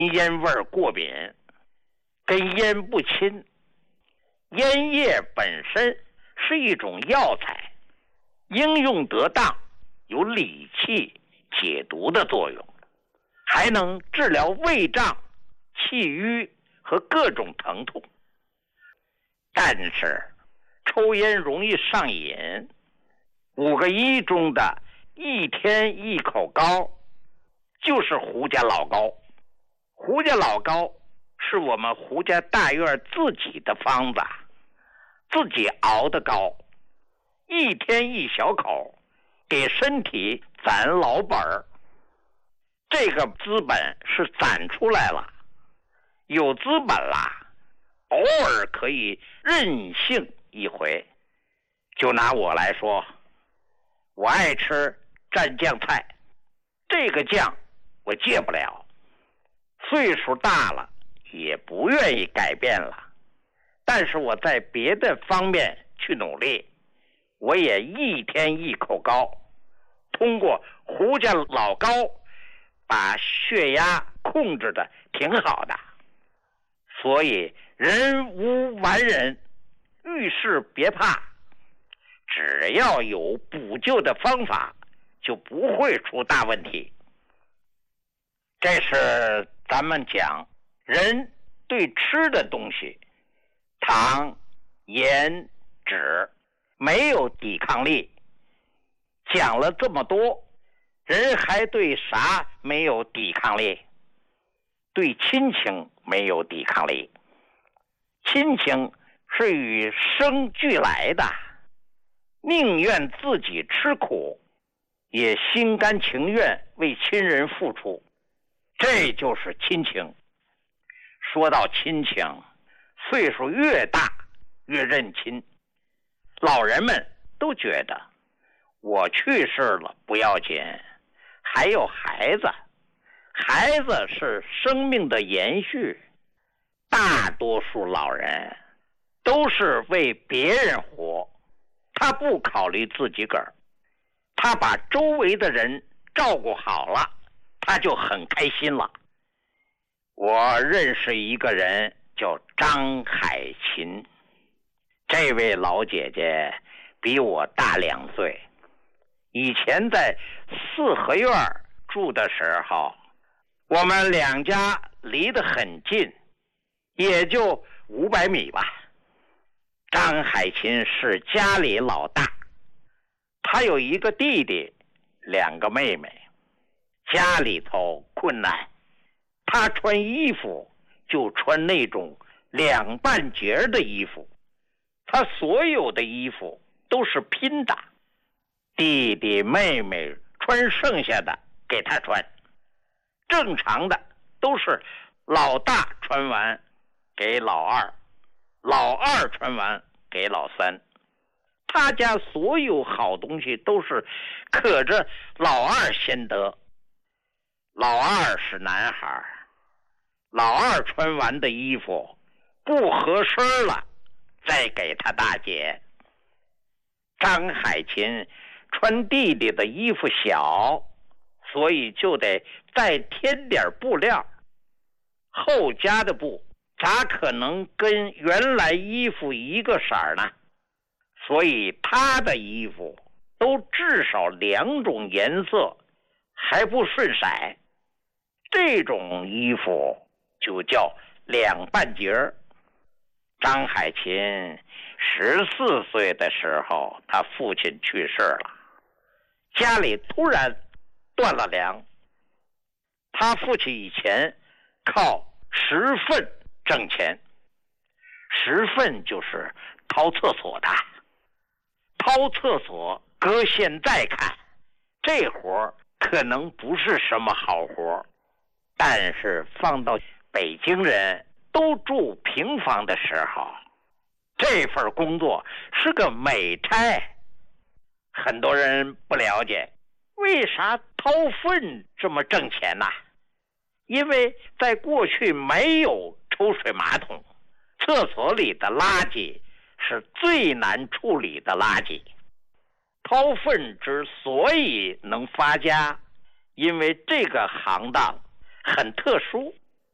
烟味过敏，跟烟不亲。烟叶本身是一种药材，应用得当，有理气解毒的作用，还能治疗胃胀、气郁和各种疼痛。但是抽烟容易上瘾，5个1中的1天1口膏就是胡家老膏。胡家老膏是我们胡家大院自己的方子，自己熬的膏，1天1小口，给身体攒老本儿。这个资本是攒出来了，有资本啦，偶尔可以任性一回。就拿我来说，我爱吃蘸酱菜，这个酱我戒不了，岁数大了也不愿意改变了，但是我在别的方面去努力，我也1天1口膏，通过胡家老膏把血压控制的挺好的。所以人无完人，遇事别怕，只要有补救的方法，就不会出大问题。这是咱们讲人对吃的东西，糖、盐、脂没有抵抗力。讲了这么多，人还对啥没有抵抗力？对亲情没有抵抗力。亲情是与生俱来的，宁愿自己吃苦，也心甘情愿为亲人付出，这就是亲情。说到亲情，岁数越大越认亲。老人们都觉得我去世了不要紧，还有孩子，孩子是生命的延续。大多数老人都是为别人活，他不考虑自己个儿，他把周围的人照顾好了，他就很开心了。我认识一个人叫张海琴，这位老姐姐比我大2岁。以前在四合院住的时候，我们2家离得很近，也就500米吧。张海琴是家里老大，他有1个弟弟，2个妹妹。家里头困难，他穿衣服就穿那种2半截的衣服，他所有的衣服都是拼的，弟弟妹妹穿剩下的给他穿，正常的都是老大穿完给老二，老二穿完给老三。他家所有好东西都是可着老二先得。老二是男孩，老二穿完的衣服不合身了，再给他大姐。张海琴穿弟弟的衣服小，所以就得再添点布料。后加的布咋可能跟原来衣服一个色儿呢？所以他的衣服都至少2种颜色，还不顺色。这种衣服就叫2半截。张海琴14岁的时候，他父亲去世了，家里突然断了粮。他父亲以前靠拾粪挣钱，拾粪就是掏厕所的。掏厕所搁现在看，这活可能不是什么好活，但是放到北京人都住平房的时候，这份工作是个美差。很多人不了解为啥掏粪这么挣钱呢？因为在过去没有抽水马桶，厕所里的垃圾是最难处理的垃圾。掏粪之所以能发家，因为这个行当很特殊，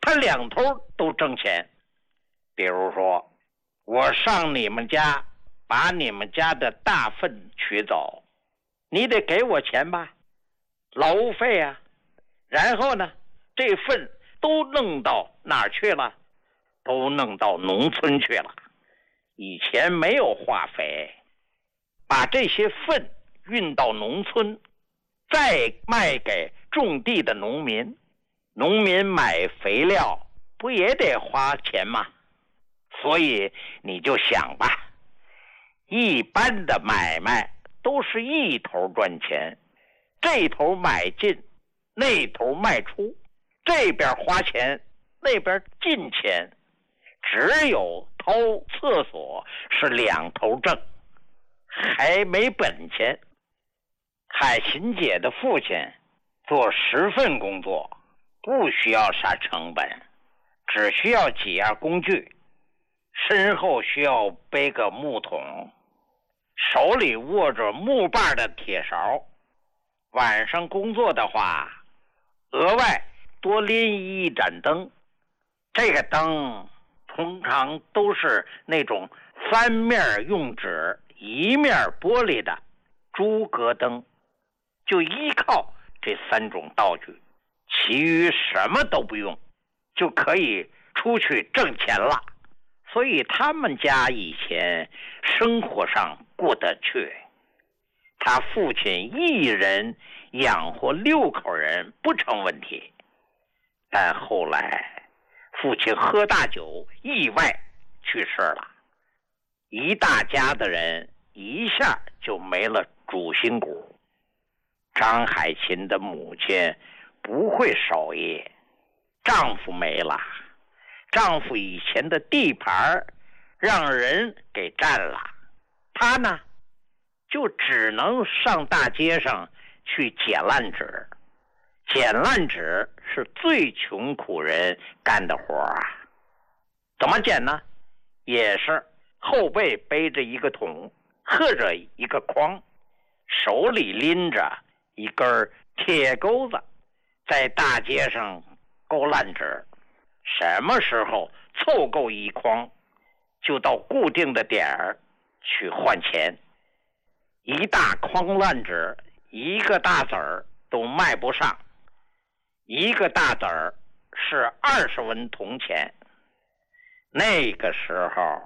他两头都挣钱。比如说，我上你们家把你们家的大粪取走，你得给我钱吧，劳务费啊。然后呢，这粪都弄到哪儿去了？都弄到农村去了。以前没有化肥，把这些粪运到农村，再卖给种地的农民，农民买肥料不也得花钱吗？所以你就想吧，一般的买卖都是一头赚钱，这头买进，那头卖出，这边花钱，那边进钱，只有掏厕所是两头挣，还没本钱。海琴姐的父亲做10份工作，不需要啥成本，只需要几样工具，身后需要背个木桶，手里握着木把的铁勺。晚上工作的话，额外多拎一盏灯，这个灯通常都是那种3面用纸1面玻璃的诸葛灯，就依靠这3种道具，其余什么都不用，就可以出去挣钱了。所以他们家以前生活上过得去，他父亲一人养活6口人不成问题。但后来父亲喝大酒意外去世了，一大家的人一下就没了主心骨。张海琴的母亲不会手艺，丈夫没了，丈夫以前的地盘让人给占了，她呢就只能上大街上去捡烂纸。捡烂纸是最穷苦人干的活啊。怎么捡呢？也是后背背着一个桶，喝着一个筐，手里拎着一根铁钩子，在大街上勾烂纸。什么时候凑够一筐，就到固定的点儿去换钱。一大筐烂纸，一个大子儿都卖不上，一个大子儿是20文铜钱。那个时候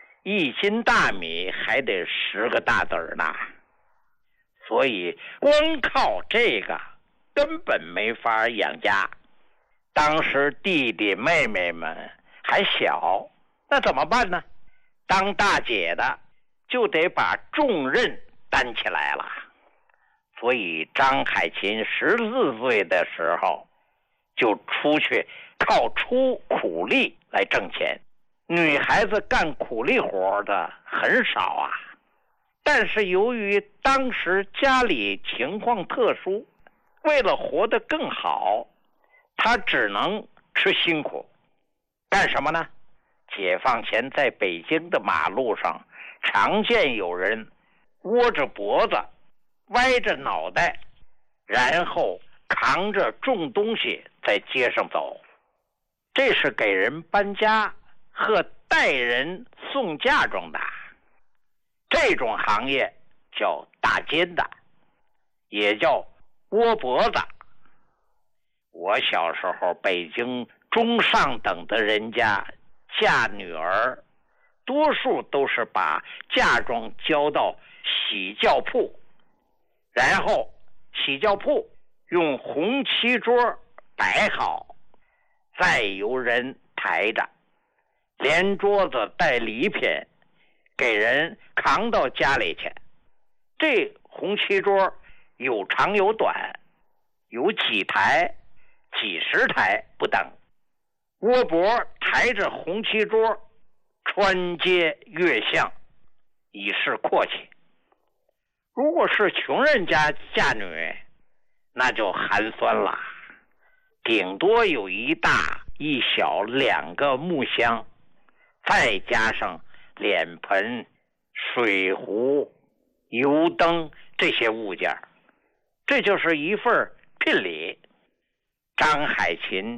1斤大米还得10个大子儿呢，所以光靠这个根本没法养家。当时弟弟妹妹们还小，那怎么办呢？当大姐的就得把重任担起来了。所以张海琴14岁的时候就出去靠出苦力来挣钱。女孩子干苦力活的很少啊，但是由于当时家里情况特殊，为了活得更好，她只能吃辛苦。干什么呢？解放前在北京的马路上常见有人窝着脖子，歪着脑袋，然后扛着重东西在街上走，这是给人搬家和带人送嫁妆的。这种行业叫大肩的，也叫窝脖子。我小时候北京中上等的人家嫁女儿，多数都是把嫁妆交到洗轿铺，然后洗轿铺用红漆桌摆好，再由人抬着，连桌子带礼品给人扛到家里去。这红漆桌有长有短，有几台几十台不等。窝脖抬着红漆桌穿街越巷，以示阔气。如果是穷人家嫁女，那就寒酸了，顶多有一大一小2个木箱，再加上脸盆、水壶、油灯这些物件，这就是一份聘礼。张海琴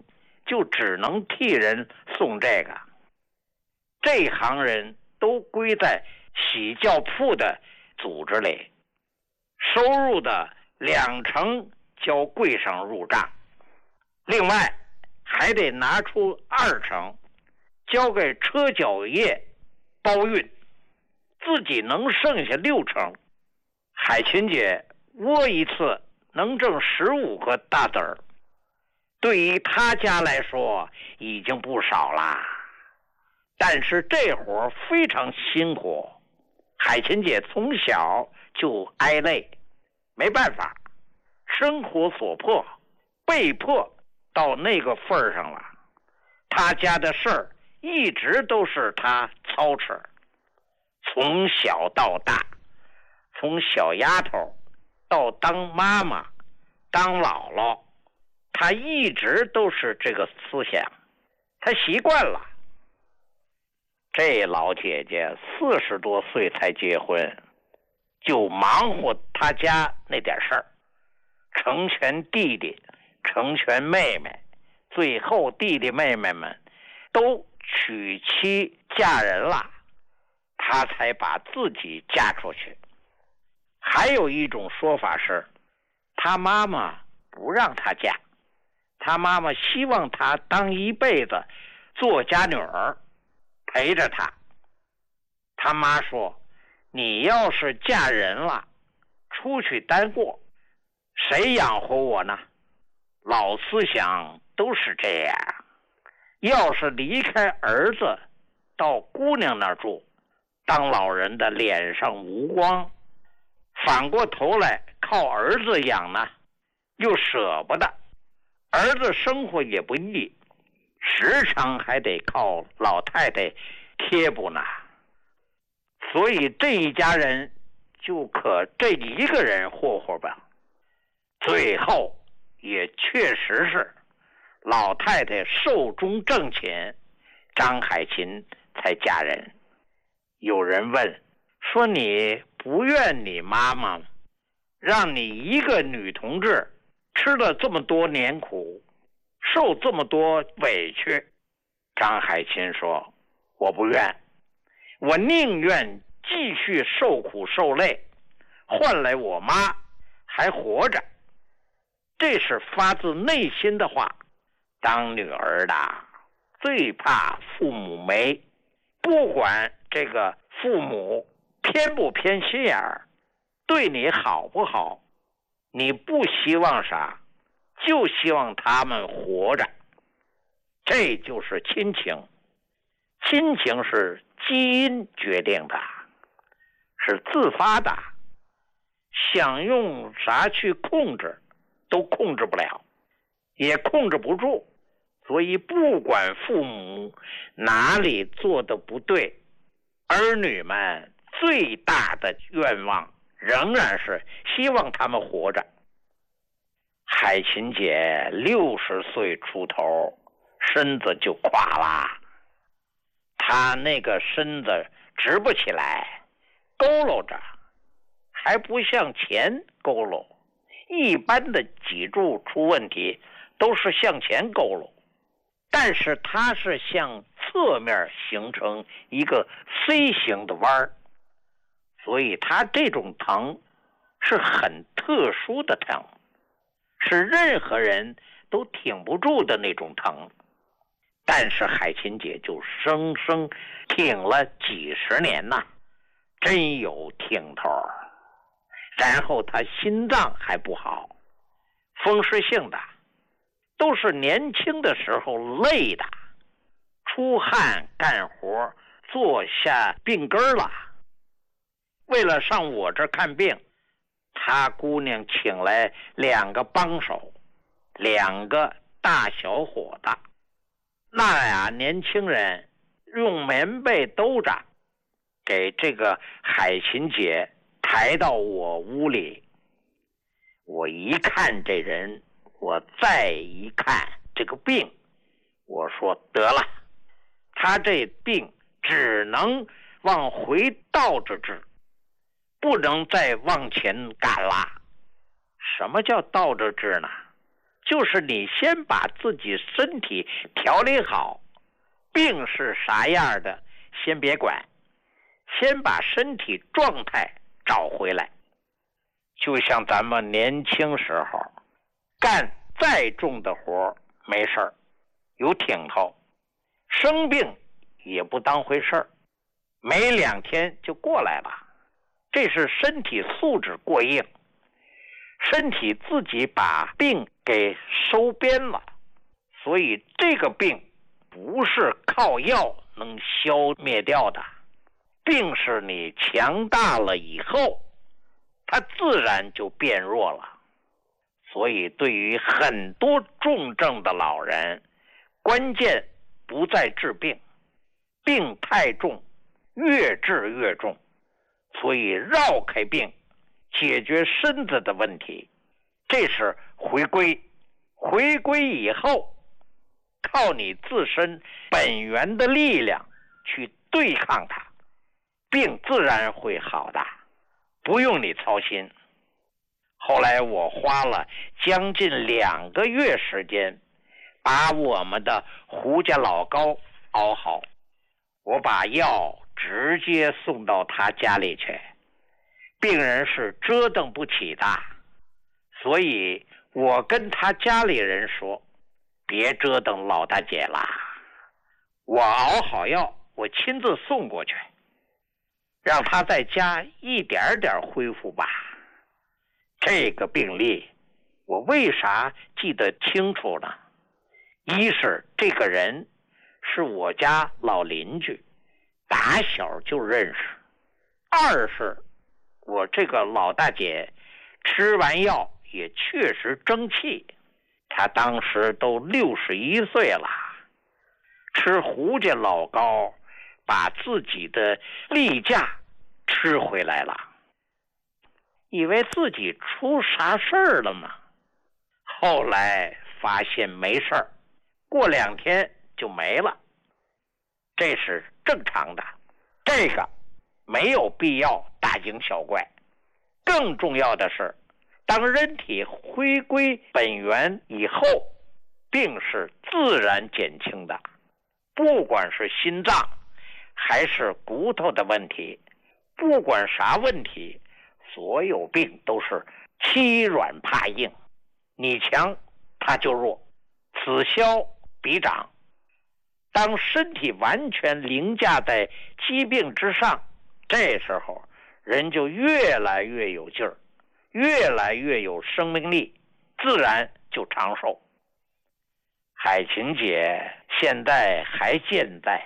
就只能替人送这个。这行人都归在洗轿铺的组织里，收入的20%交柜上入账，另外还得拿出20%交给车脚业包运，自己能剩下60%。海琴姐窝一次能挣15个大子儿，对于他家来说已经不少啦。但是这活非常辛苦，海琴姐从小就挨累，没办法，生活所迫，被迫到那个份儿上了。他家的事儿一直都是他操持，从小到大，从小丫头到当妈妈当姥姥，他一直都是这个思想，他习惯了。这老姐姐40多岁才结婚，就忙活他家那点事儿，成全弟弟，成全妹妹，最后弟弟妹妹们都娶妻嫁人了，她才把自己嫁出去。还有一种说法是，她妈妈不让她嫁，她妈妈希望她当一辈子做家女儿，陪着她。她妈说，你要是嫁人了，出去单过，谁养活我呢？老思想都是这样，要是离开儿子到姑娘那儿住，当老人的脸上无光，反过头来靠儿子养呢，又舍不得，儿子生活也不易，时常还得靠老太太贴补呢。所以这一家人就可这一个人霍霍吧。最后也确实是老太太寿终正寝，张海琴才嫁人。有人问说，你不怨你妈妈让你一个女同志吃了这么多年苦，受这么多委屈？张海琴说，我不怨，我宁愿继续受苦受累，换来我妈还活着。这是发自内心的话。当女儿的最怕父母没，不管这个父母偏不偏心眼儿，对你好不好，你不希望啥，就希望他们活着。这就是亲情。亲情是基因决定的，是自发的，想用啥去控制都控制不了，也控制不住。所以不管父母哪里做的不对，儿女们最大的愿望仍然是希望他们活着。海琴姐60岁出头，身子就垮了，她那个身子直不起来，佝偻着，还不向前佝偻。一般的脊柱出问题都是向前佝偻，但是它是向侧面形成一个 C 型的弯儿，所以它这种疼是很特殊的疼，是任何人都挺不住的那种疼。但是海琴姐就生生挺了几十年呐，真有挺头。然后她心脏还不好，风湿性的，都是年轻的时候累的，出汗干活坐下病根了。为了上我这儿看病，她姑娘请来2个帮手，2个大小伙子。那俩年轻人用棉被兜着，给这个海琴姐抬到我屋里。我一看这人，我再一看这个病，我说得了，他这病只能往回倒着治，不能再往前赶了。什么叫倒着治呢？ 就是你先把自己身体调理好，病是啥样的先别管，先把身体状态找回来。就像咱们年轻时候干再重的活没事儿，有挺头，生病也不当回事儿，没2天就过来了。这是身体素质过硬，身体自己把病给收编了，所以这个病不是靠药能消灭掉的，病是你强大了以后它自然就变弱了。所以对于很多重症的老人，关键不在治病，病太重越治越重，所以绕开病解决身子的问题，这是回归。回归以后靠你自身本源的力量去对抗它，病自然会好的，不用你操心。后来我花了将近2个月时间把我们的胡家老高熬好，我把药直接送到他家里去，病人是折腾不起的，所以我跟他家里人说，别折腾老大姐了，我熬好药我亲自送过去，让他在家一点点恢复吧。这个病例我为啥记得清楚呢？一是这个人是我家老邻居，打小就认识；二是我这个老大姐吃完药也确实争气，她当时都61岁了，吃胡家老高把自己的例假吃回来了，以为自己出啥事儿了嘛，后来发现没事儿，过2天就没了，这是正常的，这个没有必要大惊小怪。更重要的是，当人体回归本源以后，病是自然减轻的，不管是心脏还是骨头的问题，不管啥问题，所有病都是欺软怕硬，你强它就弱，此消彼长。当身体完全凌驾在疾病之上，这时候人就越来越有劲儿，越来越有生命力，自然就长寿。海琴姐现在还健在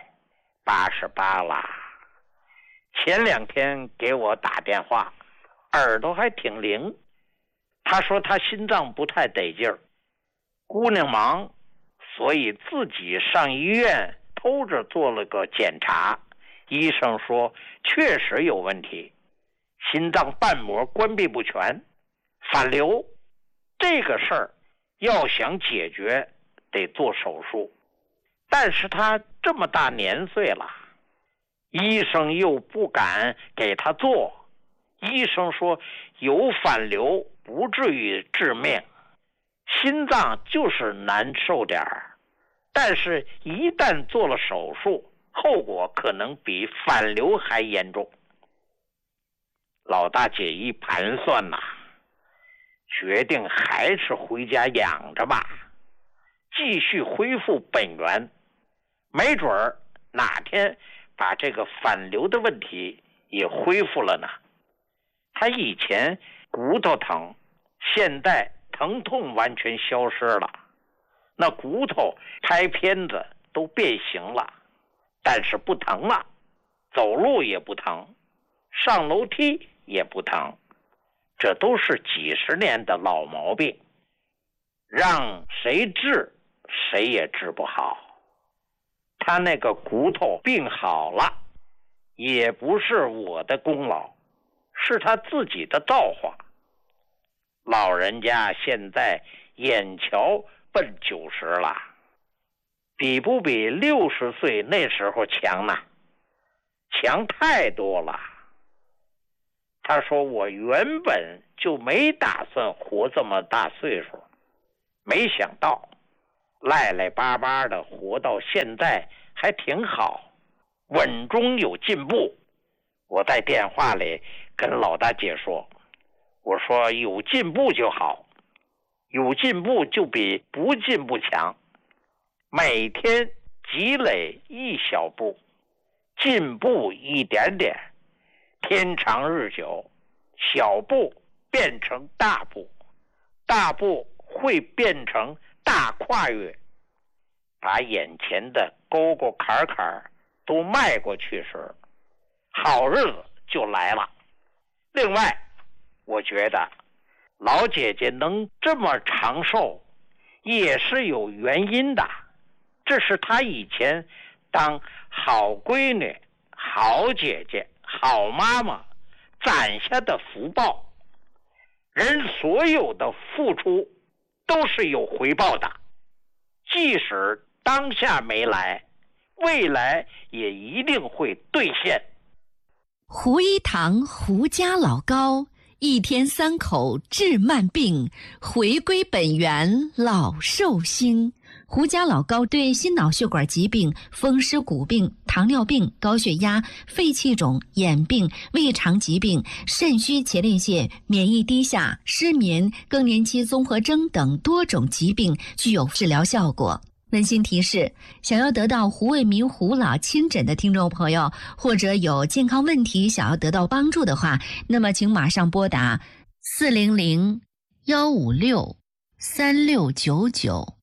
，88了。前2天给我打电话，耳朵还挺灵，她说她心脏不太得劲儿，姑娘忙，所以自己上医院偷着做了个检查，医生说确实有问题，心脏瓣膜关闭不全，反流。这个事儿要想解决得做手术，但是他这么大年岁了，医生又不敢给他做，医生说有反流不至于致命，心脏就是难受点儿，但是一旦做了手术，后果可能比反流还严重。老大姐一盘算呐，决定还是回家养着吧，继续恢复本源，没准儿哪天把这个反流的问题也恢复了呢。他以前骨头疼，现在疼痛完全消失了，那骨头拍片子都变形了，但是不疼了，走路也不疼，上楼梯也不疼，这都是几十年的老毛病，让谁治谁也治不好。他那个骨头病好了，也不是我的功劳，是他自己的造化。老人家现在眼瞧奔90了，比不比60岁那时候强呢？强太多了。他说我原本就没打算活这么大岁数， 没想到赖赖巴巴的活到现在还挺好，稳中有进步。我在电话里跟老大姐说，我说有进步就好，有进步就比不进步强，每天积累一小步，进步一点点，天长日久，小步变成大步，大步会变成大跨越，把眼前的沟沟坎坎都迈过去时，好日子就来了。另外，我觉得老姐姐能这么长寿也是有原因的，这是她以前当好闺女、好姐姐、好妈妈攒下的福报。人所有的付出都是有回报的，即使当下没来，未来也一定会兑现。 胡一堂胡家老高，一天3口治慢病，回归本源老寿星。胡家老高对心脑血管疾病、风湿骨病、糖尿病、高血压、肺气肿、眼病、胃肠疾病、肾虚前列腺、免疫低下、失眠、更年期综合征等多种疾病具有治疗效果。温馨提示：想要得到胡卫民胡老亲诊的听众朋友，或者有健康问题想要得到帮助的话，那么请马上拨打400-156-3699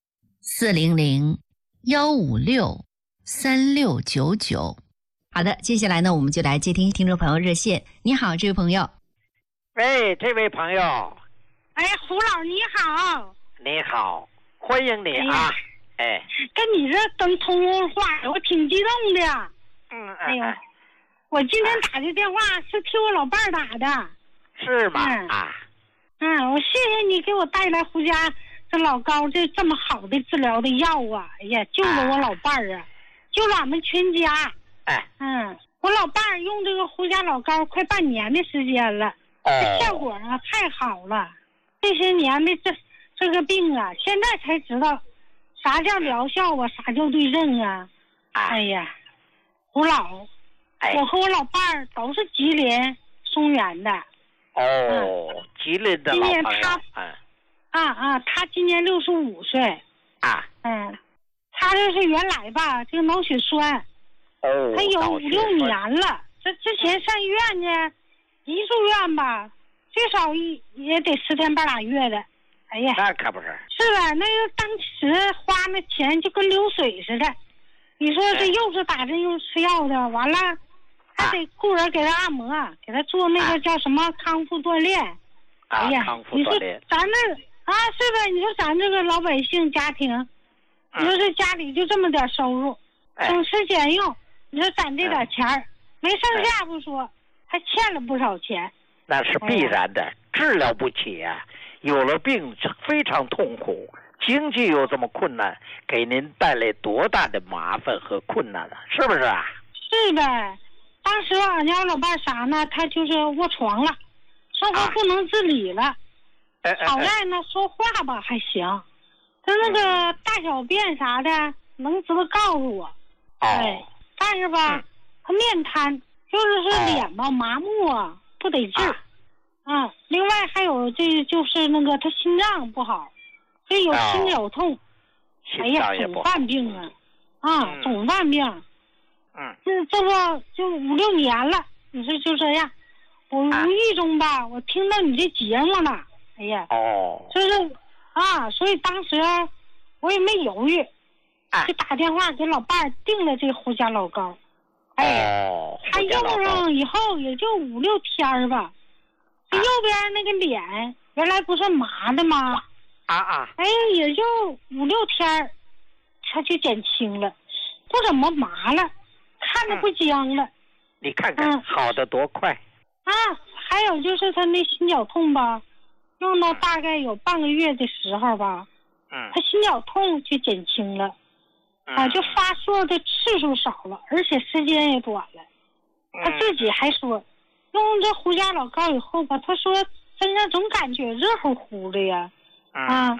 400-156-3699。好的，接下来呢，我们就来接听听众朋友热线。你好，这位朋友。 喂，这位朋友。 哎，胡老你好。 你好，欢迎你啊。哎， 跟你这等通话，我挺激动的。哎呦，我今天打的电话是替我老伴儿打的。 是吗？ 我谢谢你给我带来胡家这老高这么好的治疗的药啊！哎呀，救了我老伴儿啊，救了俺们全家。我老伴儿用这个胡家老高快半年的时间了，这效果啊太好了。这些年的这个病啊，现在才知道啥叫疗效啊，啥叫对症啊！哎呀，胡老，我和我老伴儿都是吉林松原的。 吉林的老朋友。 他今年65岁。他这是原来吧，这个脑血栓。他有5、6年了。这之前上医院呢，一住院吧，最少也得10天半拉月的。哎呀， 那可不是。 是吧？那个当时花那钱就跟流水似的。你说这又是打针又是吃药的，完了还得雇人给他按摩，给他做那个叫什么康复锻炼。哎呀， 康复锻炼。 咱这是的，你说咱这个老百姓家庭，你说这家里就这么点收入，省吃俭用，你说攒这点钱没剩下不说，还欠了不少钱。 那是必然的，治疗不起啊。有了病非常痛苦，经济又这么困难，给您带来多大的麻烦和困难了，是不是啊？ 是呗。当时俺家老伴啥呢？他就是卧床了，生活不能自理了。好在呢，说话吧还行，他那个大小便啥的能知道告诉我。但是吧，他面瘫，就是脸吧麻木啊，不得劲儿。另外还有这就是那个他心脏不好，这有心绞痛。哎呀，总犯病啊！总犯病。这不就5、6年了？你说就这样，我无意中吧，我听到你这节目了。哎呀，就是所以当时我也没犹豫，就打电话给老伴儿订了这胡家老高。他用上以后也就5、6天吧。这右边那个脸原来不是麻的吗？也就5、6天，他就减轻了，不怎么麻了，看着不僵了。 你看看，好的多快！ 还有就是他那心绞痛吧，用到大概有半个月的时候吧，他心绞痛就减轻了，就发作的次数少了，而且时间也短了。他自己还说。用这胡家老高以后吧，他说真的总感觉热乎乎的呀，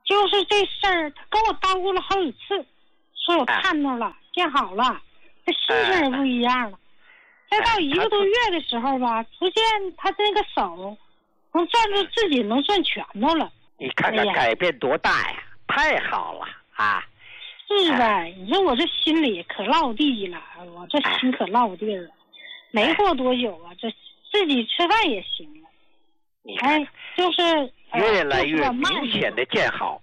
就是这事儿，他跟我叨咕了好几次，说我看到了，见好了，这心情也不一样了。再到1个多月的时候吧，逐渐他这个手能攥住自己，能攥拳头了。 你看看改变多大呀！太好了啊！ 是呗，你说我这心里可落地了，我这心可落地了。没过多久啊，这自己吃饭也行了。 你看， 就是越来越明显的见好。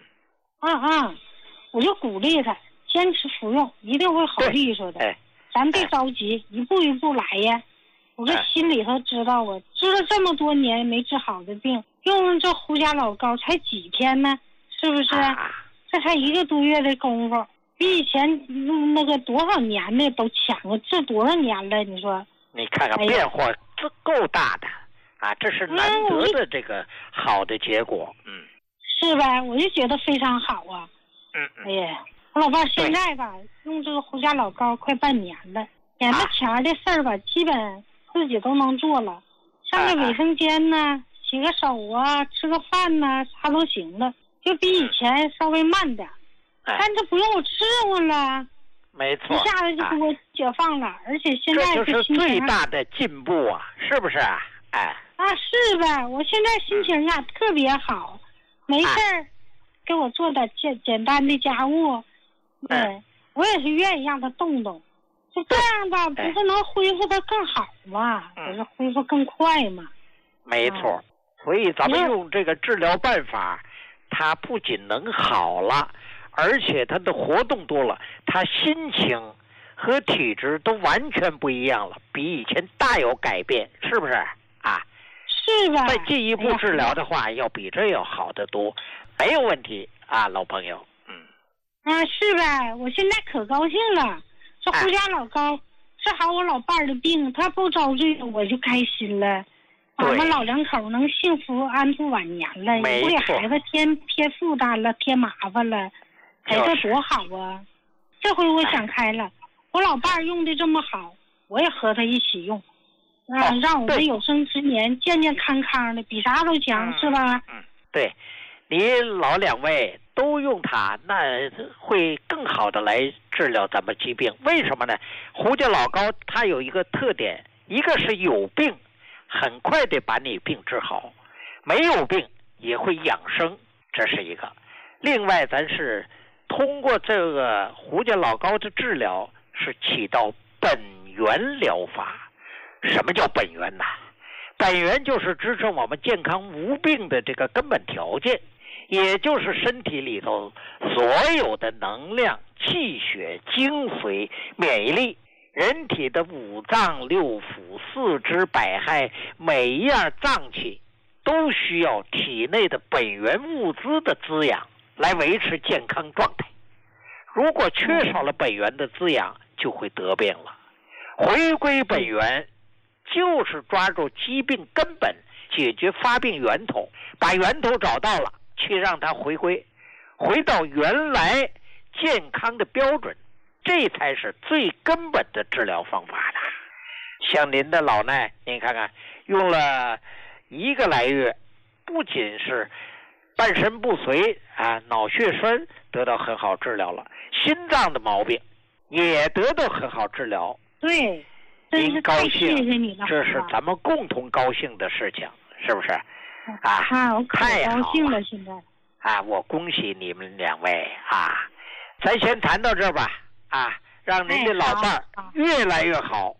我就鼓励他坚持服用，一定会好利索的。咱别着急，一步一步来呀。我这心里头知道啊，治了这么多年没治好的病，用这胡家老膏才几天呢，是不是？这才1个多月的功夫，比以前用那个多少年的都强了，治多少年了？你说？ 你看看变化，这够大的啊！这是难得的这个好的结果。 是呗，我就觉得非常好啊。哎呀，我老伴现在吧，用这个胡家老膏快半年了，眼巴前的事儿吧，基本自己都能做了。上个卫生间呢，洗个手啊，吃个饭呢，啥都行了，就比以前稍微慢点。但这不用我伺候了， 没错， 一下子就给我解放了，而且现在这就是最大的进步啊，是不是？ 是呗，我现在心情呀特别好，没事儿给我做点简单的家务，我也是愿意让他动动，就这样吧，不是能恢复的更好吗？不是恢复更快吗？ 没错，所以咱们用这个治疗办法，他不仅能好了，而且他的活动多了，他心情和体质都完全不一样了，比以前大有改变，是不是啊？ 是吧？ 再进一步治疗的话，要比这要好得多，没有问题啊，老朋友。 是呗，我现在可高兴了，这胡家老膏治好我老伴儿的病，他不遭罪，我就开心了。我们老两口能幸福安度晚年了，也不给孩子添负担了，添麻烦了，这多好啊！这回我想开了，我老伴儿用的这么好，我也和他一起用，让我们有生之年健健康康的，比啥都强，是吧？ 对，你老两位都用它，那会更好的来治疗咱们疾病。为什么呢？胡家老膏它有一个特点，一个是有病很快的把你病治好，没有病也会养生，这是一个。另外咱是通过这个胡家老膏的治疗，是起到本源疗法。什么叫本源呢？本源就是支撑我们健康无病的这个根本条件，也就是身体里头所有的能量、气血、精髓、免疫力，人体的五脏六腑、四肢百骸，每一样脏器都需要体内的本源物资的滋养来维持健康状态。如果缺少了本源的滋养，就会得病了。回归本源就是抓住疾病根本，解决发病源头，把源头找到了，去让它回到原来健康的标准，这才是最根本的治疗方法的。像您的老奶，您看看用了1个来月，不仅是半身不遂脑血栓得到很好治疗了，心脏的毛病也得到很好治疗。 对， 您高兴， 谢谢你了， 这是咱们共同高兴的事情，是不是？ 我可高兴了，现在我恭喜你们两位咱先谈到这儿吧让您的老伴儿越来越好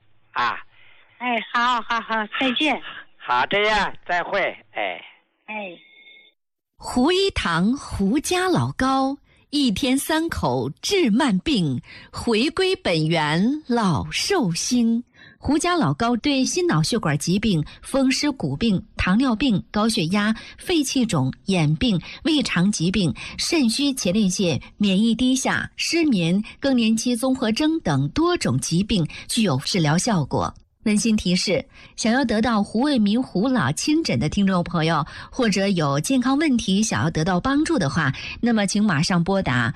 好，再见。 好，这样再会。 胡一堂胡家老膏，1天3口治慢病，回归本源老寿星。胡家老膏对心脑血管疾病、风湿骨病、糖尿病、高血压、肺气肿、眼病、胃肠疾病、肾虚前列腺、免疫低下、失眠、更年期综合征等多种疾病具有治疗效果。温馨提示：想要得到胡卫民胡老亲诊的听众朋友，或者有健康问题想要得到帮助的话，那么请马上拨打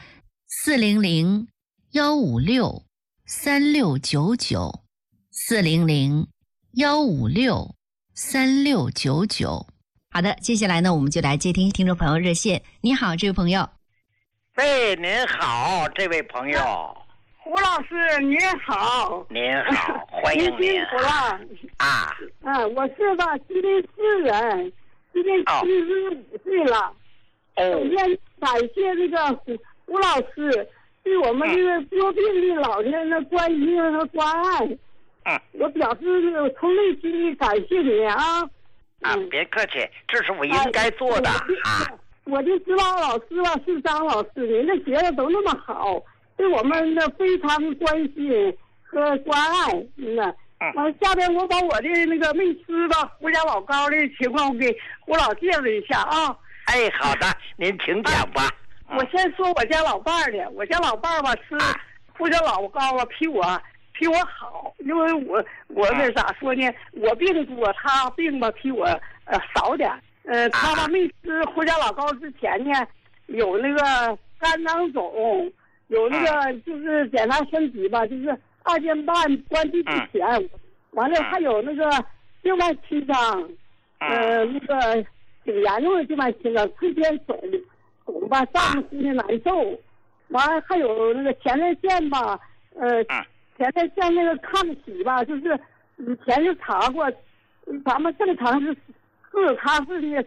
400-156-3699，400-156-3699。 好的，接下来呢，我们就来接听听众朋友热线。你好，这位朋友。 喂，您好，这位朋友。 胡老师您好。 您好，欢迎您。 辛苦了啊。 我是吧，吉林市人，今年75岁了。首先感谢这个胡老师对我们这个多病的老人的关心和关爱。我表示从内心里感谢你啊。 别客气，这是我应该做的啊。 我就知道老师吧是张老师，您的学生都那么好，对我们的非常关心和关爱。下边我把我的那个没吃的胡家老高的情况给胡老介绍一下啊。 好的，您请讲吧。 我先说我家老伴儿的，我家老伴儿吧吃胡家老高比我好，因为我那咋说呢，我病多，他病吧比我少点。他吧没吃胡家老高之前呢，有那个肝囊肿，有那个就是检查身体吧，就是2天半关闭之前，完了还有那个静脉曲张，那个挺严重的静脉曲张，天天肿吧，上面心里难受，完了还有那个前列腺吧，前列腺那个抗体吧，就是以前就查过，咱们正常是他是呢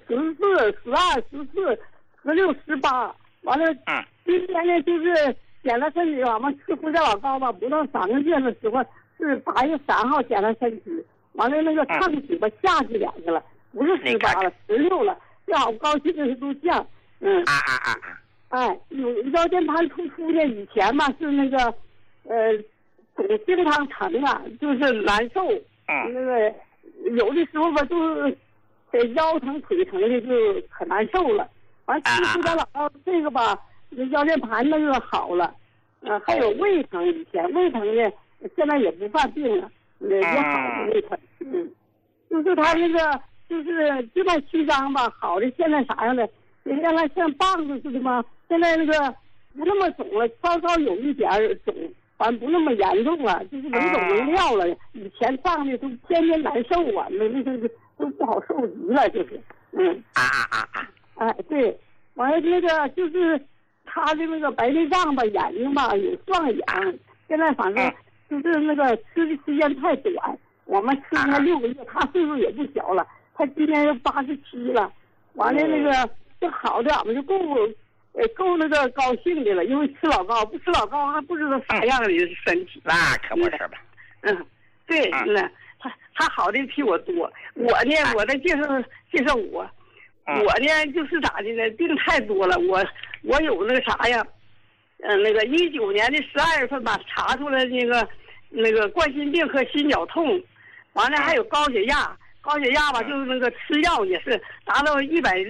14、12、14、16、18，完了，今天呢就是检查身体，我们吃胡家老高吧，不到3个月的时候是8月3号检查身体，完了那个抗体吧下去2个了，不是18了，16了，这好高兴的都降。有腰间盘突出呢，以前嘛是那个总经常疼啊，就是难受，那个有的时候吧就是腰疼腿疼的就可难受了。完吃胡家老高这个吧，腰间盘那个好了，还有胃疼，以前胃疼呢，现在也不犯病了，也好了胃疼。就是他那个就是静脉曲张吧，好的现在啥样的？原来像棒子似的嘛，现在那个不那么肿了，稍稍有一点肿，完不那么严重了，就是能走能撂了。以前胀的都天天难受啊，那都不好受极了，就是，对，完了那个就是他的那个白内障吧，眼睛吧有双眼，现在反正就是那个吃的时间太短，我们吃了6个月，他岁数也不小了，他今年又87了，完了那个就好的，俺们就够那个高兴的了，因为吃老高，不吃老高还不知道啥样的身体。 那可不是吧？ 对，他好的比我多。我呢，我再介绍我呢就是咋的呢？病太多了，我有那个啥呀，那个19年的12月份吧，查出来那个冠心病和心绞痛，完了还有高血压。高血压吧，就是那个吃药也是达到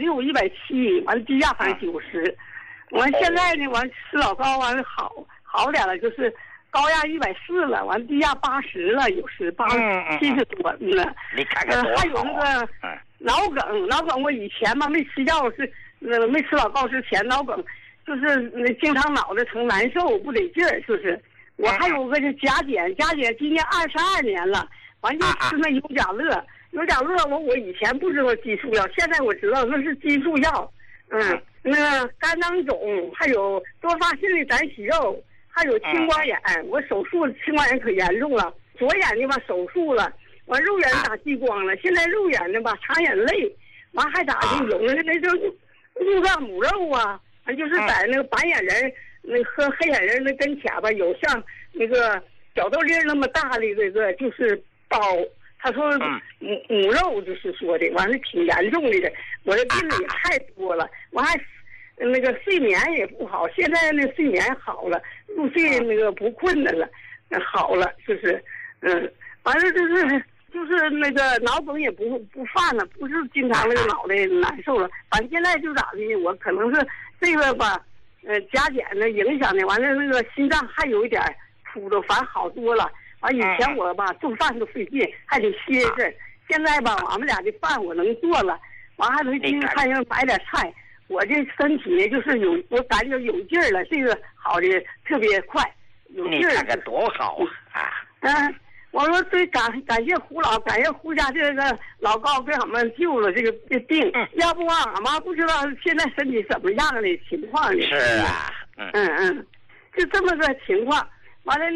160、170，完了低压反正90。完现在呢，完吃老高完了好点了，就是高压140了，完低压80了，有时70多了。 你看看多好。 还有那个脑梗我以前嘛没吃药是没吃老高之前脑梗，就是经常脑袋疼难受不得劲儿，就是。我还有个甲减今年22年了，完就吃那优甲乐。有点乐我以前不知道激素药，现在我知道那是激素药。那个肝囊肿，还有多发性的胆息肉，还有青光眼。我手术青光眼可严重了，左眼睛吧手术了，完肉眼打激光了，现在肉眼睛吧擦眼泪，完还咋的？有那就入脏母肉啊，就是在那个白眼人和黑眼人那跟前吧，有像那个小豆粒那么大的这个就是包。他说母肉就是说的，完了挺严重的，我这病也太多了，我还那个睡眠也不好，现在那睡眠好了，入睡那个不困难了，好了就是，完了就是那个脑梗也不犯了，不是经常那个脑袋难受了，反正现在就咋的，我可能是这个吧，甲减的影响的，完了那个心脏还有一点突的，反正好多了。完以前我吧做饭都费劲，还得歇一阵。现在吧，俺们俩的饭我能做了，完还能进菜市场买点菜。我这身体呢，就是我感觉有劲儿了，这个好的特别快，有劲儿。 你看看多好啊！ 我说对，感谢胡老，感谢胡家这个老高给俺们救了这个病，要不俺妈不知道现在身体怎么样的情况呢。 是啊， 就这么个情况。完了